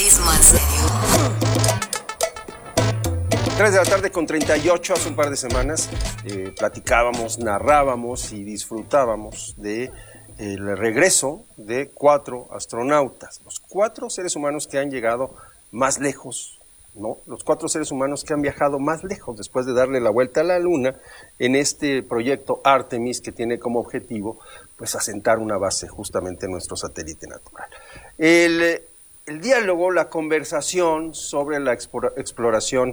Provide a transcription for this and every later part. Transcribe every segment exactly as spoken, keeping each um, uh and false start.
periodismo en serio. tres de la tarde con treinta y ocho, hace un par de semanas eh, platicábamos, narrábamos y disfrutábamos de el regreso de cuatro astronautas, los cuatro seres humanos que han llegado más lejos, ¿no? Los cuatro seres humanos que han viajado más lejos después de darle la vuelta a la Luna en este proyecto Artemis, que tiene como objetivo pues asentar una base justamente en nuestro satélite natural. El, el diálogo, la conversación sobre la explora, exploración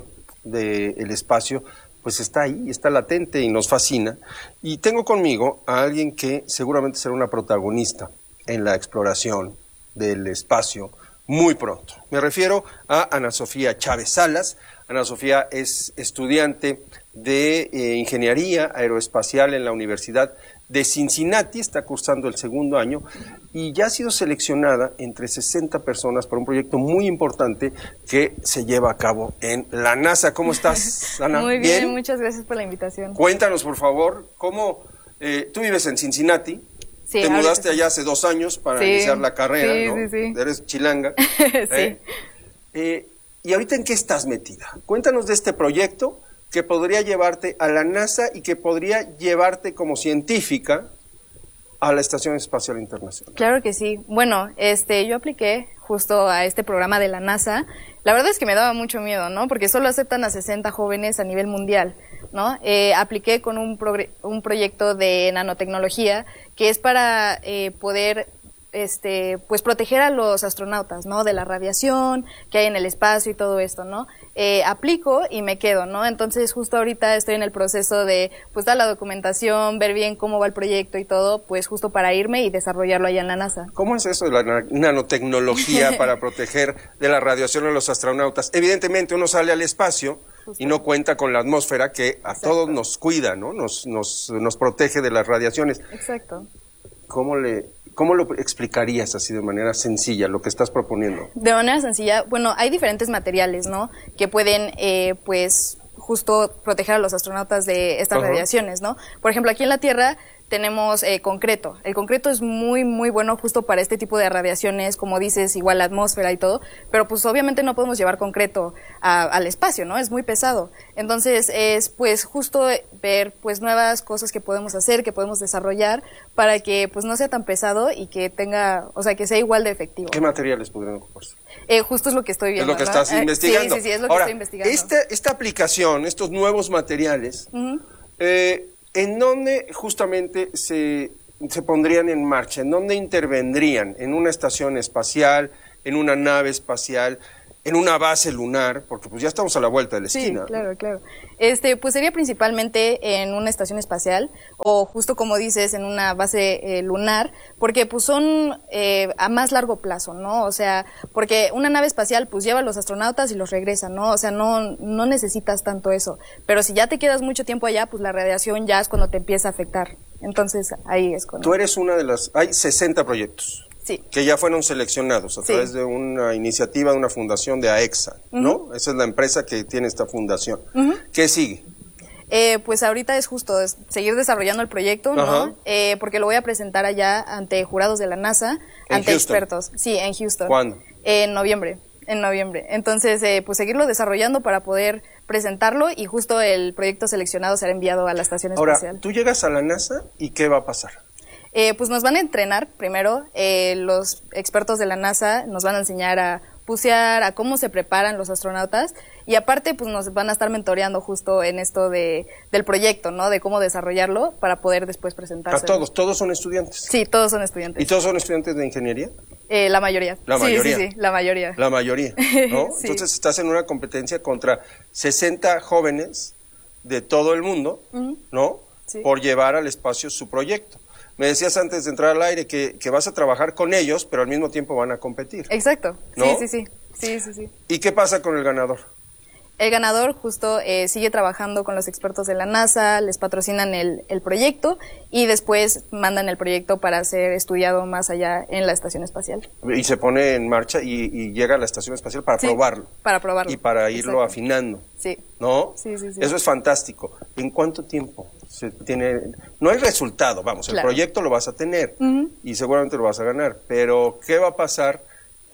del espacio pues está ahí, está latente y nos fascina. Y tengo conmigo a alguien que seguramente será una protagonista en la exploración del espacio muy pronto. Me refiero a Ana Sofía Chávez Salas. Ana Sofía es estudiante de eh, Ingeniería Aeroespacial en la Universidad de Cincinnati, está cursando el segundo año y ya ha sido seleccionada entre sesenta personas para un proyecto muy importante que se lleva a cabo en la NASA. ¿Cómo estás, Ana? Muy bien, ¿bien? Muchas gracias por la invitación. Cuéntanos, por favor, cómo eh, tú vives en Cincinnati. Sí, te mudaste allá hace dos años para sí, iniciar la carrera, sí, ¿no? Sí, sí. Eres chilanga. Sí. ¿Eh? Eh, ¿Y ahorita en qué estás metida? Cuéntanos de este proyecto que podría llevarte a la NASA y que podría llevarte como científica a la Estación Espacial Internacional. Claro que sí. Bueno, este, yo apliqué justo a este programa de la NASA. La verdad es que me daba mucho miedo, ¿no? Porque solo aceptan a sesenta jóvenes a nivel mundial, ¿no? Eh, apliqué con un, un proyecto de nanotecnología que es para eh, poder este, pues proteger a los astronautas, ¿no? De la radiación que hay en el espacio y todo esto, ¿no? Eh, aplico y me quedo, ¿no? Entonces justo ahorita estoy en el proceso de pues dar la documentación, ver bien cómo va el proyecto y todo, pues justo para irme y desarrollarlo allá en la NASA. ¿Cómo es eso de la nanotecnología para proteger de la radiación a los astronautas? Evidentemente uno sale al espacio justo. Y no cuenta con la atmósfera que a Exacto. Todos nos cuida, ¿no? Nos, nos, nos protege de las radiaciones. Exacto. ¿Cómo le... ¿Cómo lo explicarías así de manera sencilla, lo que estás proponiendo? De manera sencilla, bueno, hay diferentes materiales, ¿no? Que pueden, eh, pues, justo proteger a los astronautas de estas uh-huh. radiaciones, ¿no? Por ejemplo, aquí en la Tierra tenemos eh, concreto. El concreto es muy, muy bueno justo para este tipo de radiaciones, como dices, igual la atmósfera y todo, pero pues obviamente no podemos llevar concreto a, al espacio, ¿no? Es muy pesado. Entonces es pues justo ver pues nuevas cosas que podemos hacer, que podemos desarrollar para que pues no sea tan pesado y que tenga, o sea, que sea igual de efectivo. ¿Qué materiales podrían ocuparse? Eh, justo es lo que estoy viendo, es lo que ¿no? estás eh, investigando. Sí, sí, sí, es lo Ahora, que estoy investigando. Esta, esta aplicación, estos nuevos materiales, uh-huh. eh, ¿en dónde justamente se, se pondrían en marcha? ¿En dónde intervendrían? ¿En una estación espacial? ¿En una nave espacial? ¿En una base lunar? Porque pues ya estamos a la vuelta de la esquina. Sí, claro, claro. Este, pues sería principalmente en una estación espacial o justo como dices, en una base eh, lunar, porque pues son eh, a más largo plazo, ¿no? O sea, porque una nave espacial pues lleva a los astronautas y los regresa, ¿no? O sea, no, no necesitas tanto eso. Pero si ya te quedas mucho tiempo allá, pues la radiación ya es cuando te empieza a afectar. Entonces, ahí es cuando... Tú eres una de las... Hay sesenta proyectos. Sí. Que ya fueron seleccionados a sí. través de una iniciativa de una fundación de AEXA, uh-huh. ¿no? Esa es la empresa que tiene esta fundación. Uh-huh. ¿Qué sigue? Eh, pues ahorita es justo es seguir desarrollando el proyecto, ¿no? Uh-huh. Eh, porque lo voy a presentar allá ante jurados de la NASA, ante Houston? expertos. Sí, en Houston. ¿Cuándo? Eh, en noviembre, en noviembre. Entonces, eh, pues seguirlo desarrollando para poder presentarlo y justo el proyecto seleccionado será enviado a la estación espacial. Ahora, tú llegas a la NASA y ¿qué va a pasar? Eh, pues nos van a entrenar primero, eh, los expertos de la NASA nos van a enseñar a bucear, a cómo se preparan los astronautas y aparte pues nos van a estar mentoreando justo en esto de del proyecto, ¿no? De cómo desarrollarlo para poder después presentarse. ¿A todos? ¿Todos son estudiantes? Sí, todos son estudiantes. ¿Y todos son estudiantes de ingeniería? Eh, la mayoría. La mayoría. Sí, sí, sí, la mayoría. La mayoría, ¿no? Sí. Entonces estás en una competencia contra sesenta jóvenes de todo el mundo, uh-huh. ¿no? Sí. Por llevar al espacio su proyecto. Me decías antes de entrar al aire que, que vas a trabajar con ellos, pero al mismo tiempo van a competir. Exacto, ¿no? sí, sí, sí, sí, sí, sí. ¿Y qué pasa con el ganador? El ganador justo eh, sigue trabajando con los expertos de la NASA, les patrocinan el, el proyecto y después mandan el proyecto para ser estudiado más allá en la estación espacial. Y se pone en marcha y, y llega a la estación espacial para sí, probarlo. Para probarlo. Y para irlo Exacto. afinando. Sí. ¿No? Sí, sí, sí. Eso es fantástico. ¿En cuánto tiempo se tiene? No hay resultado, vamos, claro. El proyecto lo vas a tener uh-huh. y seguramente lo vas a ganar, pero ¿qué va a pasar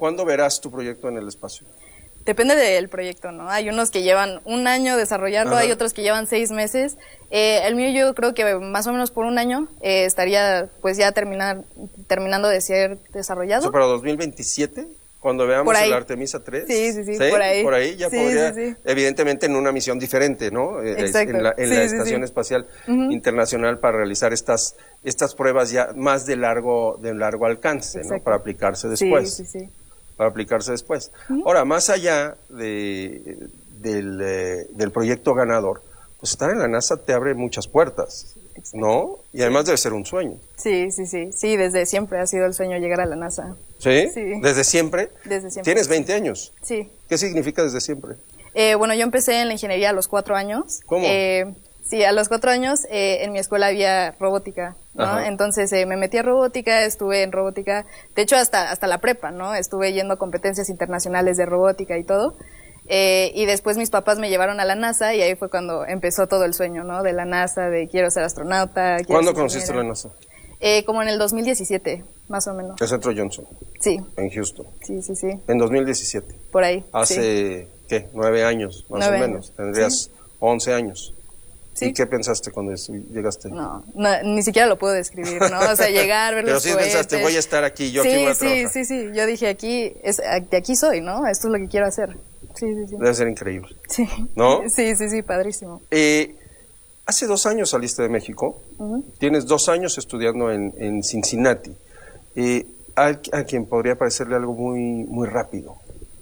¿Cuándo verás tu proyecto en el espacio? Depende del proyecto, ¿no? Hay unos que llevan un año desarrollarlo, Ajá. hay otros que llevan seis meses. Eh, el mío yo creo que más o menos por un año eh, estaría pues ya terminar, terminando de ser desarrollado. ¿Eso para dos mil veintisiete? Cuando veamos el Artemisa tres. Sí, sí, sí, ¿Sí? por ahí. Por ahí ya sí, podría, sí, sí. evidentemente en una misión diferente, ¿no? Exacto. En la, en sí, la sí, Estación sí. Espacial uh-huh. Internacional para realizar estas, estas pruebas ya más de largo, de largo alcance, Exacto. ¿no? Para aplicarse después. Sí, sí, sí. Para aplicarse después. Uh-huh. Ahora, más allá de, del, eh, del proyecto ganador, pues estar en la NASA te abre muchas puertas, Exacto. ¿no? Y además debe ser un sueño. Sí, sí, sí. Sí, desde siempre ha sido el sueño llegar a la NASA. ¿Sí? Sí. ¿Desde siempre? Desde siempre. ¿Tienes veinte años? Sí. ¿Qué significa desde siempre? Eh, bueno, yo empecé en la ingeniería a los cuatro años. ¿Cómo? Eh, sí, a los cuatro años eh, en mi escuela había robótica, ¿no? Ajá. Entonces eh, me metí a robótica, estuve en robótica, de hecho hasta, hasta la prepa, ¿no? Estuve yendo a competencias internacionales de robótica y todo. Eh, y después mis papás me llevaron a la NASA y ahí fue cuando empezó todo el sueño, ¿no? De la NASA, de quiero ser astronauta. Quiero ¿Cuándo ser conociste ingeniera. la NASA? Eh, como en el dos mil diecisiete, más o menos. El Centro Johnson. Sí. En Houston. Sí, sí, sí. En dos mil diecisiete. Por ahí. Hace, sí. ¿qué? Nueve años, más Nueve o menos. Años. Tendrías sí. once años. ¿Sí? ¿Y qué pensaste cuando llegaste? No, no, ni siquiera lo puedo describir, ¿no? O sea, llegar, ver Pero los sí cohetes. pensaste, voy a estar aquí, yo sí, aquí voy a sí, trabajar. Sí, sí, sí, yo dije, aquí, es, de aquí soy, ¿no? Esto es lo que quiero hacer. Sí, sí, sí. Debe ser increíble. Sí. ¿No? Sí, sí, sí, padrísimo. Eh, hace dos años saliste de México, uh-huh. tienes dos años estudiando en, en Cincinnati. Eh, a, a quien podría parecerle algo muy, muy rápido.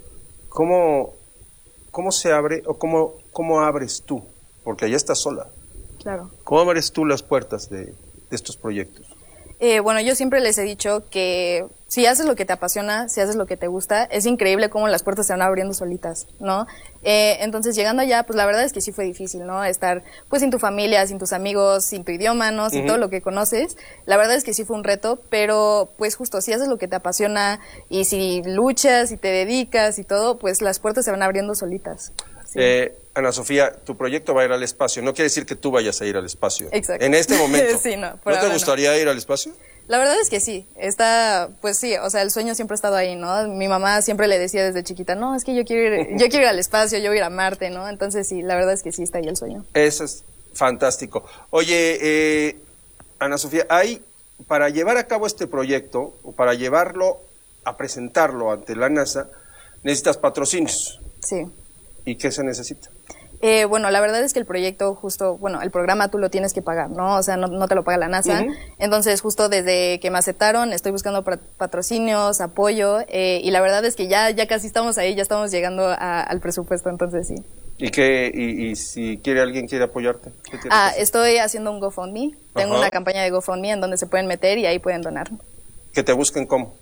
¿Cómo, cómo se abre o cómo, cómo abres tú? Porque allá estás sola. Claro. ¿Cómo abres tú las puertas de, de estos proyectos? Eh, bueno, yo siempre les he dicho que si haces lo que te apasiona, si haces lo que te gusta, es increíble cómo las puertas se van abriendo solitas, ¿no? Eh, entonces, llegando allá, pues la verdad es que sí fue difícil, ¿no? Estar, pues, sin tu familia, sin tus amigos, sin tu idioma, ¿no? Sin uh-huh. todo lo que conoces. La verdad es que sí fue un reto, pero, pues, justo, si haces lo que te apasiona y si luchas y te dedicas y todo, pues las puertas se van abriendo solitas. Sí. Eh, Ana Sofía, tu proyecto va a ir al espacio. No quiere decir que tú vayas a ir al espacio. Exacto. En este momento. sí, no, ¿No te gustaría no. ir al espacio? La verdad es que sí. Está, pues sí, o sea, el sueño siempre ha estado ahí, ¿no? Mi mamá siempre le decía desde chiquita, no, es que yo quiero ir, yo quiero ir al espacio, yo voy a ir a Marte, ¿no? Entonces sí, la verdad es que sí está ahí el sueño. Eso es fantástico. Oye, eh, Ana Sofía, hay, para llevar a cabo este proyecto, o para llevarlo a presentarlo ante la NASA, necesitas patrocinios. Sí. ¿Y qué se necesita? Eh, bueno, la verdad es que el proyecto justo, bueno, el programa tú lo tienes que pagar, ¿no? O sea, no, no te lo paga la NASA. Uh-huh. Entonces, justo desde que me aceptaron, estoy buscando patrocinios, apoyo, eh, y la verdad es que ya, ya casi estamos ahí, ya estamos llegando a, al presupuesto, entonces sí. ¿Y qué, y, y si quiere alguien quiere apoyarte? ¿Qué ah, estoy haciendo un GoFundMe. Tengo Ajá. una campaña de GoFundMe en donde se pueden meter y ahí pueden donar. ¿Que te busquen cómo?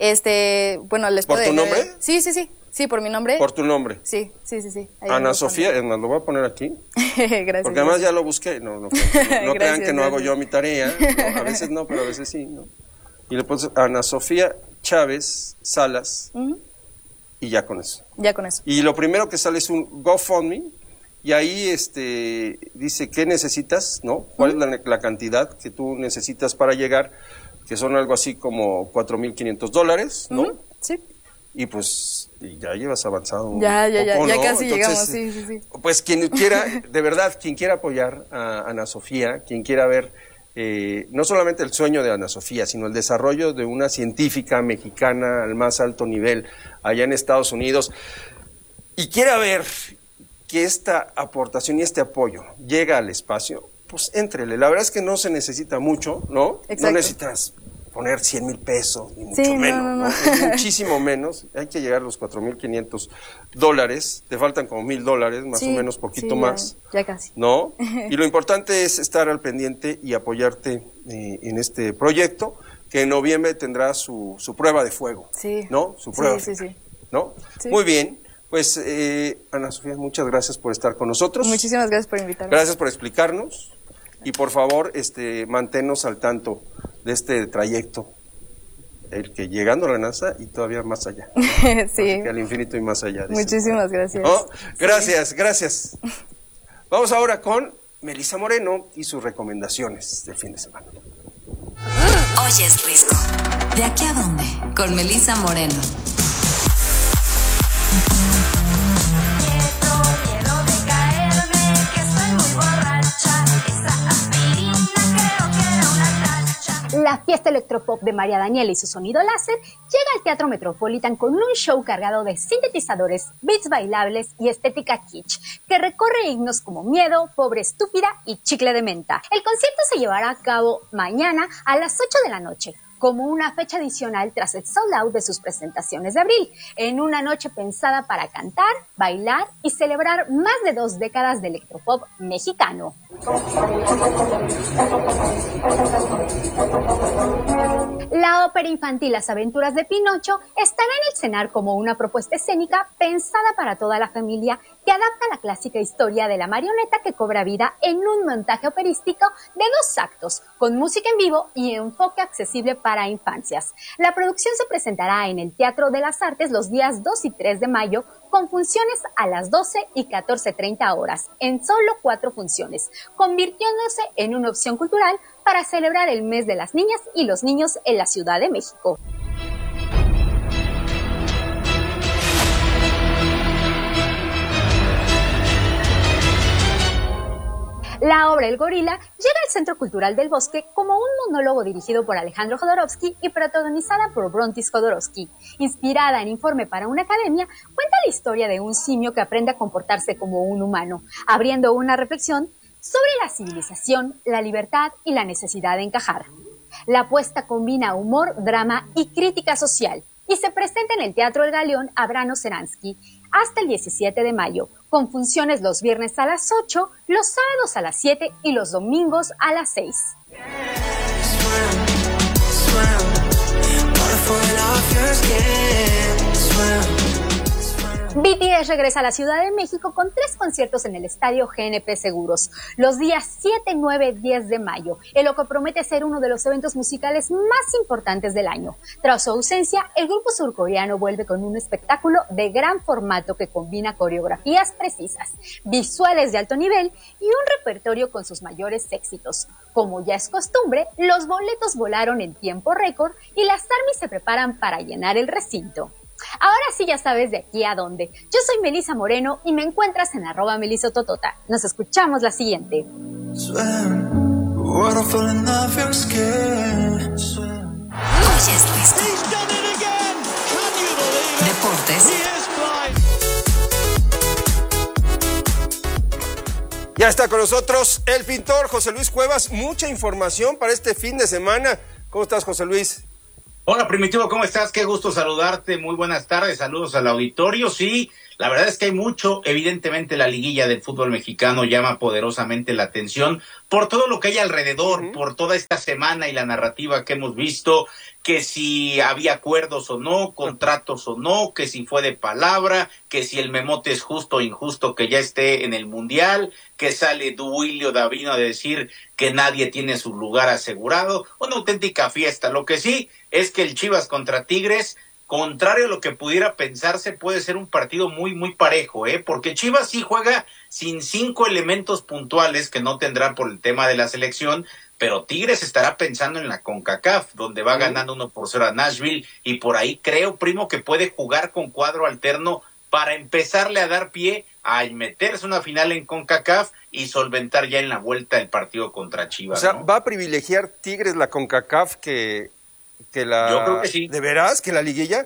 Este, bueno, les ¿Por puedo... tu nombre? Sí, sí, sí. Sí, por mi nombre. ¿Por tu nombre? Sí, sí, sí, sí. Ahí Ana Sofía, es más, lo voy a poner aquí. gracias. Porque además gracias. ya lo busqué. No, no, no, no crean gracias, que no gracias. hago yo mi tarea. ¿no? A veces no, pero a veces sí. ¿no? Y le pones Ana Sofía Chávez Salas Uh-huh. y ya con eso. Ya con eso. Y lo primero que sale es un GoFundMe y ahí este dice qué necesitas, ¿no? ¿Cuál uh-huh. es la, la cantidad que tú necesitas para llegar? Que son algo así como cuatro mil quinientos dólares, ¿no? Uh-huh. Sí. Y pues y ya llevas avanzado ya, un ya, poco, ya, ¿no? ya casi Entonces, llegamos, sí, sí, sí. Pues quien quiera, de verdad, quien quiera apoyar a Ana Sofía, quien quiera ver eh, no solamente el sueño de Ana Sofía, sino el desarrollo de una científica mexicana al más alto nivel allá en Estados Unidos, y quiera ver que esta aportación y este apoyo llega al espacio, pues éntrele. La verdad es que no se necesita mucho, ¿no? Exacto. No necesitas poner cien mil pesos, ni mucho sí, menos, no, no, ¿no? no. Muchísimo menos. Hay que llegar a los cuatro mil quinientos dólares. Te faltan como mil dólares, más sí, o menos, poquito sí, más. Ya, ya casi. ¿No? Y lo importante es estar al pendiente y apoyarte eh, en este proyecto, que en noviembre tendrá su, su prueba de fuego. Sí. ¿No? Su prueba. Sí, sí, sí. ¿No? Sí. Muy bien. Pues, eh, Ana Sofía, muchas gracias por estar con nosotros. Muchísimas gracias por invitarme. Gracias por explicarnos. Y por favor, este, manténnos al tanto de este trayecto, el que llegando a la NASA y todavía más allá. sí. Al infinito y más allá. Dicen. Muchísimas gracias. ¿Oh? Gracias, sí. gracias. Vamos ahora con Melissa Moreno y sus recomendaciones del fin de semana. Hoy es Risco. ¿De aquí a dónde? Con Melissa Moreno. La fiesta electropop de María Daniela y su sonido láser llega al Teatro Metropolitan con un show cargado de sintetizadores, beats bailables y estética kitsch, que recorre himnos como Miedo, Pobre Estúpida y Chicle de Menta. El concierto se llevará a cabo mañana a las ocho de la noche, como una fecha adicional tras el sold out de sus presentaciones de abril, en una noche pensada para cantar, bailar y celebrar más de dos décadas de electropop mexicano. La ópera infantil Las Aventuras de Pinocho estará en el CENAR como una propuesta escénica pensada para toda la familia que adapta la clásica historia de la marioneta que cobra vida en un montaje operístico de dos actos, con música en vivo y enfoque accesible para infancias. La producción se presentará en el Teatro de las Artes los días dos y tres de mayo, con funciones a las doce y catorce treinta horas, en solo cuatro funciones, convirtiéndose en una opción cultural para celebrar el mes de las niñas y los niños en la Ciudad de México. La obra El Gorila llega al Centro Cultural del Bosque como un monólogo dirigido por Alejandro Jodorowsky y protagonizada por Brontis Jodorowsky. Inspirada en Informe para una Academia, cuenta la historia de un simio que aprende a comportarse como un humano, abriendo una reflexión sobre la civilización, la libertad y la necesidad de encajar. La apuesta combina humor, drama y crítica social, y se presenta en el Teatro El Galeón Abrano Seransky hasta el diecisiete de mayo, con funciones los viernes a las ocho, los sábados a las siete y los domingos a las seis. B T S regresa a la Ciudad de México con tres conciertos en el Estadio G N P Seguros, los días siete, nueve, diez de mayo, en lo que promete ser uno de los eventos musicales más importantes del año. Tras su ausencia, el grupo surcoreano vuelve con un espectáculo de gran formato que combina coreografías precisas, visuales de alto nivel y un repertorio con sus mayores éxitos. Como ya es costumbre, los boletos volaron en tiempo récord y las ARMYs se preparan para llenar el recinto. Ahora sí ya sabes de aquí a dónde. Yo soy Melissa Moreno y me encuentras en arroba melisototota. Nos escuchamos la siguiente. Deportes. Ya está con nosotros el pintor José Luis Cuevas. Mucha información para este fin de semana. ¿Cómo estás, José Luis? Hola, Primitivo, ¿cómo estás? Qué gusto saludarte, muy buenas tardes, saludos al auditorio. Sí, la verdad es que hay mucho, evidentemente la liguilla del fútbol mexicano llama poderosamente la atención por todo lo que hay alrededor, uh-huh. por toda esta semana y la narrativa que hemos visto, que si había acuerdos o no, contratos o no, que si fue de palabra, que si el memote es justo o injusto que ya esté en el Mundial, que sale Duilio Davino a decir que nadie tiene su lugar asegurado, una auténtica fiesta. Lo que sí es que el Chivas contra Tigres, contrario a lo que pudiera pensarse, puede ser un partido muy, muy parejo, ¿eh? Porque Chivas sí juega sin cinco elementos puntuales que no tendrá por el tema de la selección, pero Tigres estará pensando en la CONCACAF, donde va ganando uno por cero a Nashville, y por ahí creo, primo, que puede jugar con cuadro alterno para empezarle a dar pie a meterse una final en CONCACAF y solventar ya en la vuelta el partido contra Chivas. O sea, ¿no? ¿va a privilegiar Tigres la CONCACAF que, que la... Yo creo que sí. ¿De veras? ¿Que la liguilla?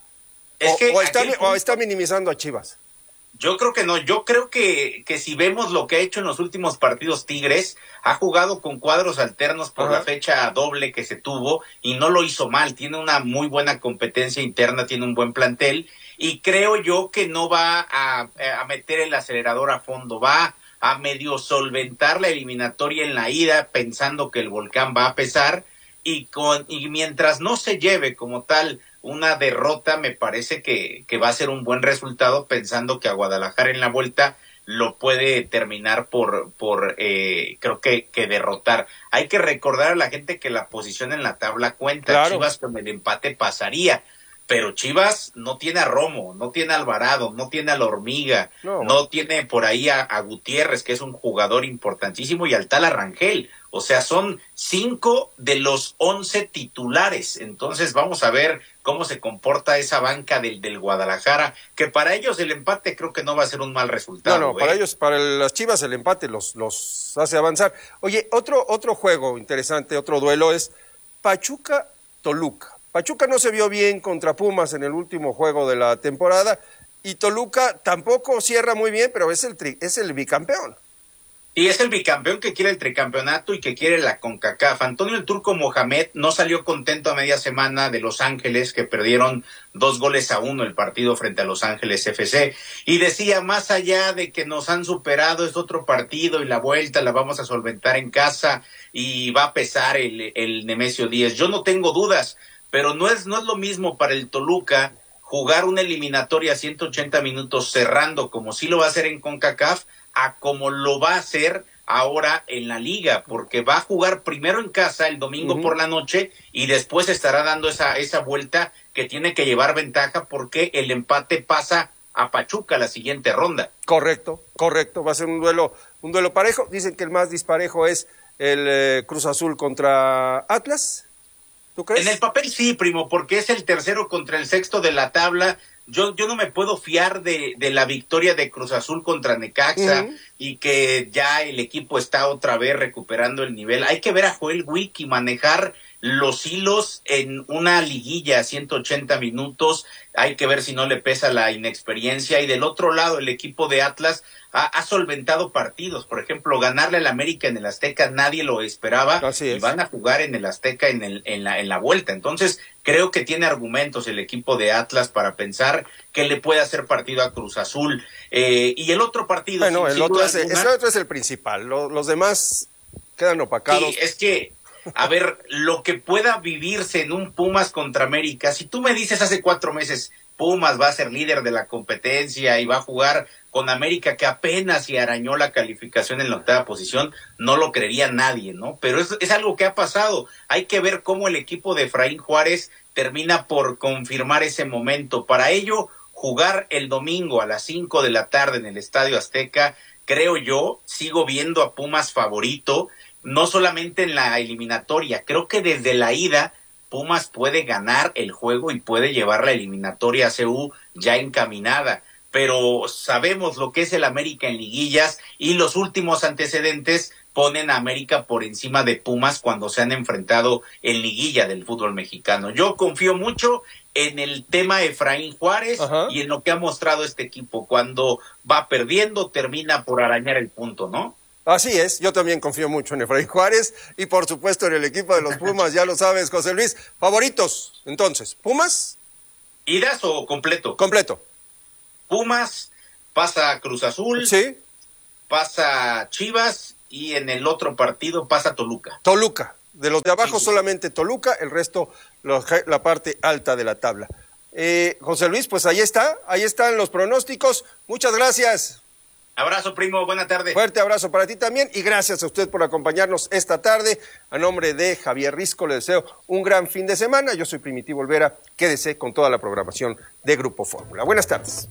Es o, que o, está, punto, o está minimizando a Chivas. Yo creo que no, yo creo que, que si vemos lo que ha hecho en los últimos partidos Tigres, ha jugado con cuadros alternos por Ajá. la fecha doble que se tuvo y no lo hizo mal, tiene una muy buena competencia interna, tiene un buen plantel y creo yo que no va a, a meter el acelerador a fondo, va a medio solventar la eliminatoria en la ida pensando que el volcán va a pesar y, con, y mientras no se lleve como tal una derrota, me parece que, que va a ser un buen resultado pensando que a Guadalajara en la vuelta lo puede terminar por, por eh, creo que, que derrotar. Hay que recordar a la gente que la posición en la tabla cuenta. Claro. Chivas con el empate pasaría, pero Chivas no tiene a Romo, no tiene a Alvarado, no tiene a la Hormiga, no, no tiene por ahí a, a Gutiérrez, que es un jugador importantísimo, y al tal Arrangel. O sea, son cinco de los once titulares. Entonces vamos a ver cómo se comporta esa banca del, del Guadalajara, que para ellos el empate creo que no va a ser un mal resultado. No, no, ¿eh? Para ellos, para las Chivas el empate los, los hace avanzar. Oye, otro, otro juego interesante, otro duelo es Pachuca-Toluca. Pachuca no se vio bien contra Pumas en el último juego de la temporada y Toluca tampoco cierra muy bien, pero es el, tri, es el bicampeón. Y es el bicampeón que quiere el tricampeonato y que quiere la CONCACAF. Antonio el Turco Mohamed no salió contento a media semana de Los Ángeles, que perdieron dos goles a uno el partido frente a Los Ángeles F C. Y decía, más allá de que nos han superado, es otro partido y la vuelta la vamos a solventar en casa y va a pesar el, el Nemesio Díez. Yo no tengo dudas, pero no es, no es lo mismo para el Toluca jugar una eliminatoria a ciento ochenta minutos cerrando, como sí lo va a hacer en CONCACAF, a como lo va a hacer ahora en la liga, porque va a jugar primero en casa el domingo uh-huh. por la noche y después estará dando esa, esa vuelta que tiene que llevar ventaja porque el empate pasa a Pachuca la siguiente ronda. Correcto, correcto, va a ser un duelo, un duelo parejo. Dicen que el más disparejo es el eh, Cruz Azul contra Atlas. ¿Tú crees? En el papel sí, primo, porque es el tercero contra el sexto de la tabla. Yo, yo no me puedo fiar de, de la victoria de Cruz Azul contra Necaxa uh-huh. y que ya el equipo está otra vez recuperando el nivel. Hay que ver a Joel Wiki manejar los hilos en una liguilla a ciento ochenta minutos. Hay que ver si no le pesa la inexperiencia. Y del otro lado, el equipo de Atlas ha, ha solventado partidos. Por ejemplo, ganarle al América en el Azteca nadie lo esperaba. Así es. Y van a jugar en el Azteca en, el, en, la, en la vuelta. Entonces, creo que tiene argumentos el equipo de Atlas para pensar que le puede hacer partido a Cruz Azul. Eh, y el otro partido... Bueno, sin, el, otro sin es, alguna, el otro es el principal. Los, los demás quedan opacados. Sí, es que... A ver, lo que pueda vivirse en un Pumas contra América, si tú me dices hace cuatro meses, Pumas va a ser líder de la competencia y va a jugar con América, que apenas si arañó la calificación en la octava posición, no lo creería nadie, ¿no? Pero es, es algo que ha pasado. Hay que ver cómo el equipo de Efraín Juárez termina por confirmar ese momento. Para ello, jugar el domingo a las cinco de la tarde en el Estadio Azteca, creo yo, sigo viendo a Pumas favorito, no solamente en la eliminatoria, creo que desde la ida Pumas puede ganar el juego y puede llevar la eliminatoria a C U ya encaminada, pero sabemos lo que es el América en liguillas y los últimos antecedentes ponen a América por encima de Pumas cuando se han enfrentado en liguilla del fútbol mexicano. Yo confío mucho en el tema Efraín Juárez Ajá. y en lo que ha mostrado este equipo. Cuando va perdiendo termina por arañar el punto, ¿no? Así es, yo también confío mucho en Efraín Juárez y por supuesto en el equipo de los Pumas, ya lo sabes, José Luis. ¿Favoritos? Entonces, ¿Pumas? ¿Idas o completo? Completo. Pumas, pasa Cruz Azul, sí. pasa Chivas y en el otro partido pasa Toluca. Toluca, de los de abajo sí. solamente Toluca, el resto los, la parte alta de la tabla. Eh, José Luis, pues ahí está, ahí están los pronósticos. Muchas gracias. Abrazo, primo, buena tarde. Fuerte abrazo para ti también y gracias a usted por acompañarnos esta tarde. A nombre de Javier Risco le deseo un gran fin de semana. Yo soy Primitivo Olvera, quédese con toda la programación de Grupo Fórmula. Buenas tardes.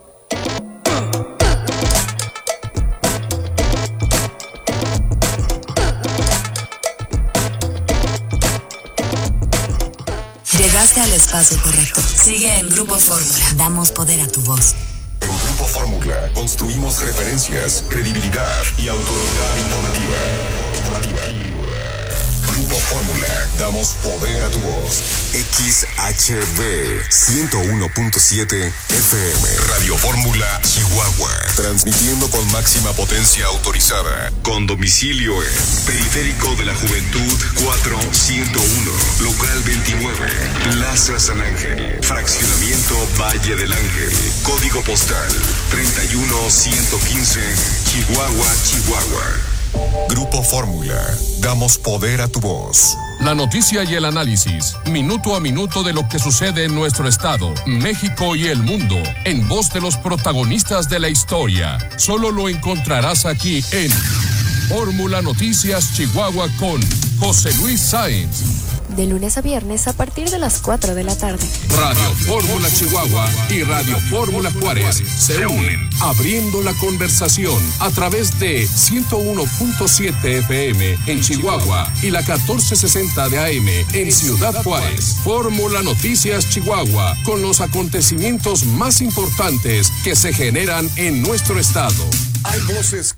Llegaste al espacio correcto. Sigue en Grupo Fórmula. Damos poder a tu voz. En Grupo Fórmula construimos referencias, credibilidad y autoridad informativa. Grupo Fórmula, damos poder a tu voz. X H B ciento uno punto siete F M. Radio Fórmula Chihuahua. Transmitiendo con máxima potencia autorizada. Con domicilio en Periférico de la Juventud cuatro ciento uno. Local veintinueve. Plaza San Ángel. Fraccionamiento Valle del Ángel. Código postal treinta y uno ciento quince. Chihuahua, Chihuahua. Grupo Fórmula. Damos poder a tu voz. La noticia y el análisis, minuto a minuto de lo que sucede en nuestro estado, México y el mundo, en voz de los protagonistas de la historia. Solo lo encontrarás aquí en Fórmula Noticias Chihuahua con José Luis Sáenz. De lunes a viernes a partir de las cuatro de la tarde. Radio Fórmula Chihuahua y Radio Fórmula Juárez se unen, abriendo la conversación a través de ciento uno punto siete F M en Chihuahua y la catorce sesenta de A M en Ciudad Juárez. Fórmula Noticias Chihuahua, con los acontecimientos más importantes que se generan en nuestro estado. Hay voces